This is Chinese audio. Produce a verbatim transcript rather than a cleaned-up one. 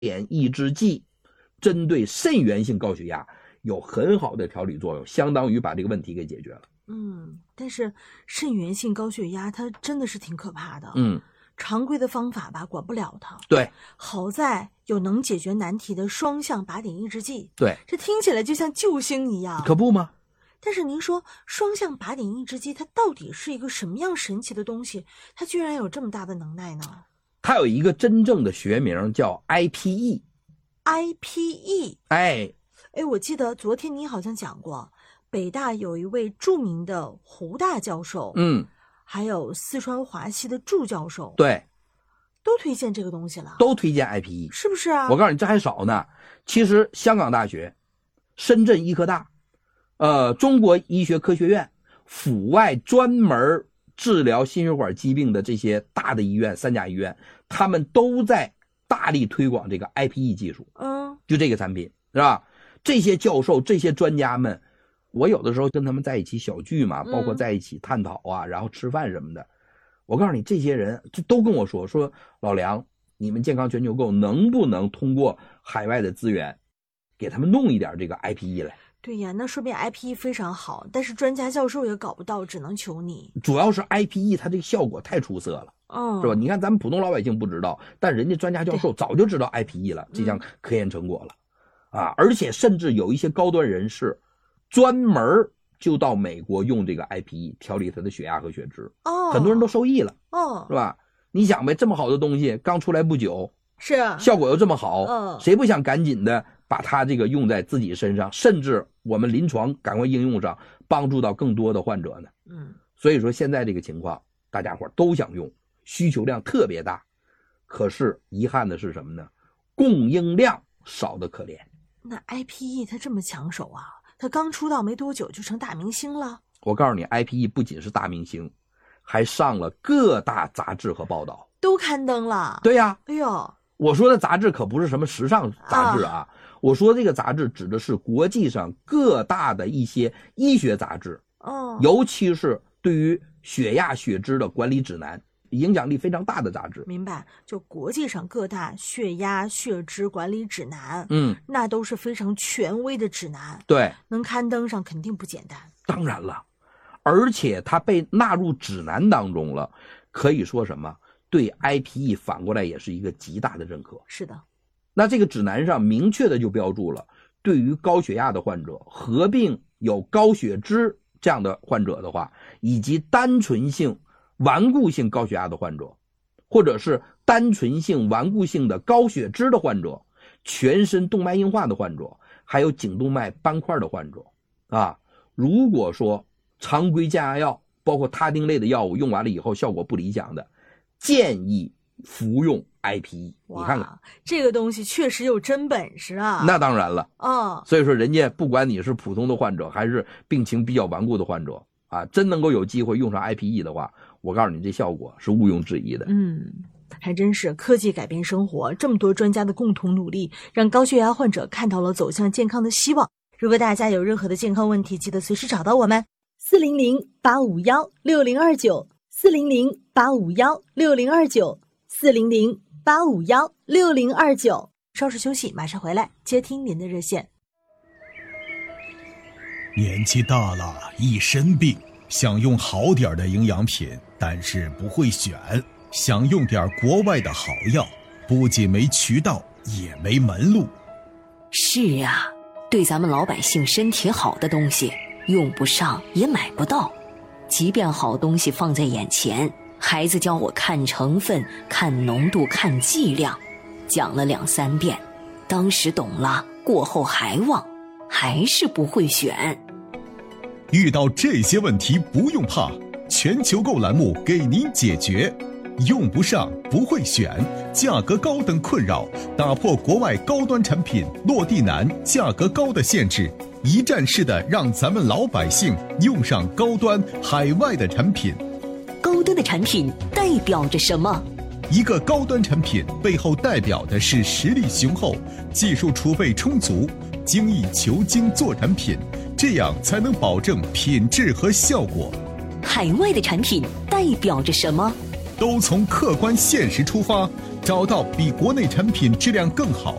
碘抑制剂针对肾源性高血压有很好的调理作用，相当于把这个问题给解决了。 嗯，但是肾源性高血压它真的是挺可怕的。 嗯， 常规的方法吧管不了它。 对， 好在有能解决难题的双向靶点抑制剂。 对， 这听起来就像救星一样。 可不吗？ 但是您说双向靶点抑制剂它到底是一个什么样神奇的东西？它居然有这么大的能耐呢？ 它有一个真正的学名叫 I P E。I P E。 哎哎，我记得昨天您好像讲过，北大有一位著名的胡大教授， 嗯， 还有四川华西的祝教授， 对， 都推荐这个东西了， 都推荐 I P E， 是不是啊？ 我告诉你，这还少呢。其实香港大学、深圳医科大、呃，中国医学科学院、阜外专门治疗心血管疾病的这些大的医院，三甲医院，他们都在大力推广这个 I P E 技术。 嗯， 就这个产品是吧？这些教授、这些专家们，我有的时候跟他们在一起小聚嘛，包括在一起探讨啊，嗯、然后吃饭什么的。我告诉你，这些人就都跟我说说，老梁，你们健康全球购能不能通过海外的资源，给他们弄一点这个 I P E 来？ 对呀，那说明 I P E 非常好，但是专家教授也搞不到，只能求你。 主要是 I P E 它这个效果太出色了。 嗯， 是吧？你看咱们普通老百姓不知道，但人家专家教授早就知道 I P E 了，这项科研成果了。嗯、啊，而且甚至有一些高端人士专门就到美国用这个 I P E 调理他的血压和血脂。哦，很多人都受益了。哦，是吧？你想呗，这么好的东西刚出来不久， 是啊， 效果又这么好， 嗯， 谁不想赶紧的把它这个用在自己身上，甚至我们临床赶快应用上，帮助到更多的患者呢？嗯，所以说现在这个情况，大家伙都想用。需求量特别大，可是遗憾的是什么呢？供应量少得可怜。 那 I P E 它这么抢手啊，它刚出道没多久就成大明星了。 我告诉你 I P E 不仅是大明星，还上了各大杂志和报道， 都刊登了。 对呀， 哎呦， 我说的杂志可不是什么时尚杂志啊，啊我说这个杂志指的是国际上各大的一些医学杂志，哦，尤其是对于血压血脂的管理指南，影响力非常大的杂志。 明白，就国际上各大血压血脂管理指南， 嗯， 那都是非常权威的指南。 对， 能刊登上肯定不简单。 当然了，而且它被纳入指南当中了，可以说什么？对 I P E 反过来也是一个极大的认可。 是的， 那这个指南上明确的就标注了，对于高血压的患者，合并有高血脂这样的患者的话，以及单纯性顽固性高血压的患者，或者是单纯性顽固性的高血脂的患者，全身动脉硬化的患者，还有颈动脉斑块的患者啊，如果说常规降压药包括他汀类的药物用完了以后效果不理想的，建议服用 I P E。 你看看这个东西确实有真本事啊。 那当然了， 哦， 所以说人家不管你是普通的患者还是病情比较顽固的患者啊，真能够有机会用上 I P E 的话，我告诉你这效果是毋庸置疑的。 嗯，还真是科技改变生活，这么多专家的共同努力，让高血压患者看到了走向健康的希望。如果大家有任何的健康问题，记得随时找到我们四零零八五幺六零二九 四零零八五幺六零二九 四零零八五幺六零二九。稍事休息，马上回来接听您的热线。 年纪大了，一身病，想用好点的营养品，但是不会选，想用点国外的好药，不仅没渠道，也没门路。 是啊，对咱们老百姓身体好的东西，用不上也买不到。即便好东西放在眼前，孩子教我看成分、看浓度、看剂量，讲了两三遍，当时懂了，过后还忘，还是不会选。 遇到这些问题不用怕，全球购栏目给您解决。用不上不会选，价格高等困扰，打破国外高端产品落地难、价格高的限制，一站式的让咱们老百姓用上高端海外的产品。 高端的产品代表着什么？ 一个高端产品背后代表的是实力雄厚，技术储备充足，精益求精做产品，这样才能保证品质和效果。 海外的产品代表着什么？ 都从客观现实出发， 找到比国内产品质量更好、